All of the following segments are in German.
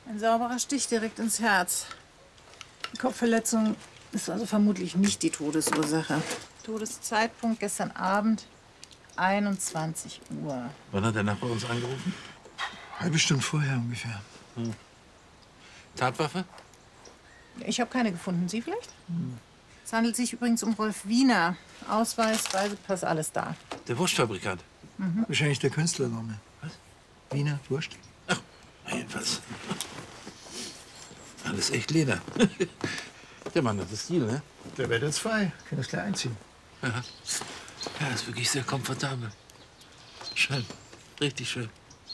Ein sauberer Stich direkt ins Herz. Die Kopfverletzung ist also vermutlich nicht die Todesursache. Todeszeitpunkt gestern Abend, 21 Uhr. Wann hat der Nachbar uns angerufen? Halbe Stunde vorher ungefähr. Tatwaffe? Ich habe keine gefunden. Sie vielleicht? Es handelt sich übrigens um Rolf Wiener. Ausweis, Reisepass, alles da. Der Wurstfabrikant. Wahrscheinlich der Künstlername. Was? Wiener Wurst. Ach, jedenfalls. Alles echt Leder. Der Mann hat das Stil, ne? Der wird jetzt frei. Können das gleich einziehen. Ja. Ja, ist wirklich sehr komfortabel. Schön. Richtig schön.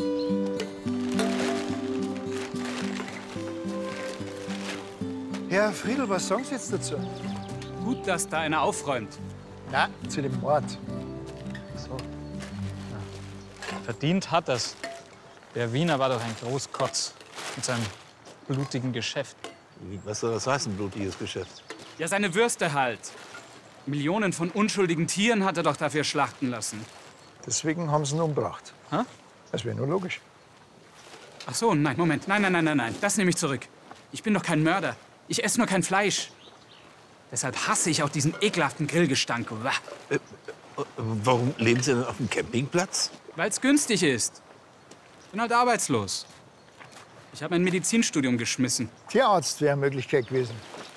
Herr Friedl, was sagen Sie jetzt dazu? Gut, dass da einer aufräumt. Na, zu dem Mord. So. Verdient hat er's. Der Wiener war doch ein Großkotz mit seinem blutigen Geschäft. Was soll das heißen, blutiges Geschäft? Ja, seine Würste halt. Millionen von unschuldigen Tieren hat er doch dafür schlachten lassen. Deswegen haben sie ihn umgebracht. Hä? Das wäre nur logisch. Ach so, nein, Moment. Nein. Das nehme ich zurück. Ich bin doch kein Mörder. Ich esse nur kein Fleisch. Deshalb hasse ich auch diesen ekelhaften Grillgestank. Warum leben Sie denn auf dem Campingplatz? Weil es günstig ist. Bin halt arbeitslos. Ich habe mein Medizinstudium geschmissen. Tierarzt wäre eine Möglichkeit gewesen.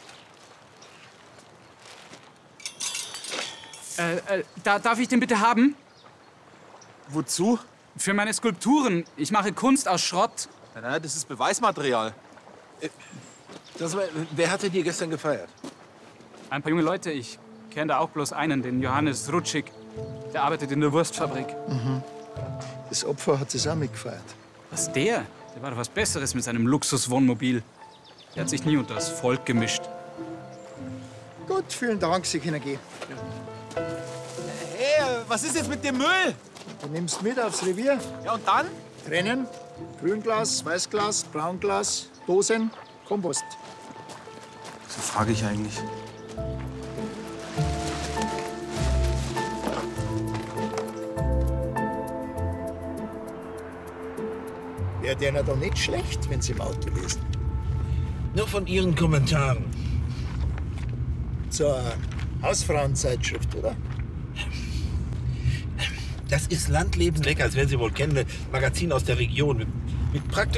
Darf ich den bitte haben? Wozu? Für meine Skulpturen. Ich mache Kunst aus Schrott. Na, das ist Beweismaterial. Wer hatte dir gestern gefeiert? Ein paar junge Leute. Ich kenne da auch bloß einen, den Johannes Rutschig. Der arbeitet in der Wurstfabrik. Das Opfer hat es auch mitgefeiert. Was der? Der war doch was Besseres mit seinem Luxuswohnmobil. Der hat sich nie unter das Volk gemischt. Gut, vielen Dank, Sie können gehen. Hey, was ist jetzt mit dem Müll? Du nimmst mit aufs Revier. Ja, und dann? Trennen. Grünglas, Weißglas, Braunglas, Dosen, Kompost. So frage ich eigentlich. Wäre der doch nicht schlecht, wenn Sie im Auto lesen. Nur von Ihren Kommentaren. Zur Hausfrauenzeitschrift, oder? Das ist Landleben lecker, das werden Sie wohl kennen. Ein Magazin aus der Region mit praktisch